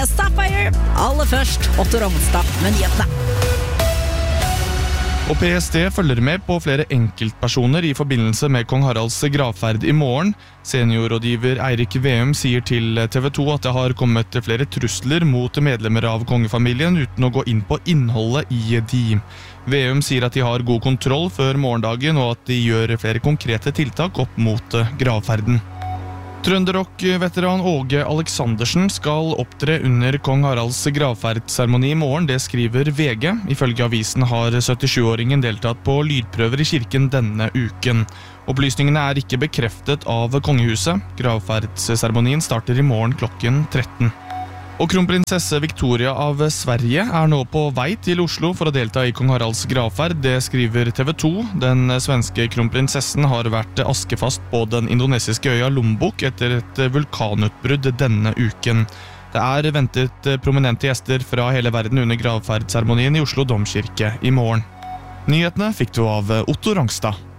Sapphire, aller først Otto Rognstad med nyhetene. Og PST følger med på flere enkeltpersoner i forbindelse med kong Haralds gravferd i morgen. Seniorrådgiver Eirik Veum sier til TV 2 at det har kommet flere trusler mot medlemmer av kongefamilien uten å gå inn på innholdet i de. Veum sier at de har god kontroll før morgendagen og at de gjør flere konkrete tiltak opp mot gravferden. Trønderrock-veteran Åge Aleksandersen skal opptre under kong Haralds gravferdsseremoni i morgen, det skriver VG. Ifølge avisen har 77-åringen deltatt på lydprøver i kirken denne uken. Opplysningene er ikke bekreftet av kongehuset. Gravferdsseremonien starter i morgen klokken 13. Og kronprinsesse Victoria av Sverige er nå på vei til Oslo for å delta i kong Haralds gravferd, det skriver TV 2. Den svenske kronprinsessen har vært askefast på den indonesiske øya Lombok etter et vulkanutbrudd denne uken. Det er ventet prominente gjester fra hele verden under gravferdsseremonien i Oslo Domkirke i morgen. Nyhetene fikk du av Otto Rognstad.